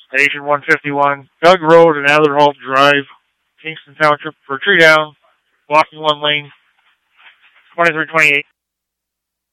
Station 151, Doug Road and Adlerholt Drive, Kingston Township, for 3 down, blocking 1 lane, 2328.